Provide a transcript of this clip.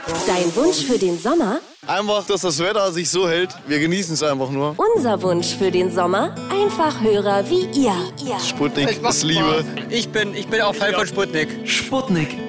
Dein Wunsch für den Sommer? Einfach, dass das Wetter sich so hält. Wir genießen es einfach nur. Unser Wunsch für den Sommer? Einfach Hörer wie ihr. Sputnik ist Liebe. Ich bin auch Fan von Sputnik. Sputnik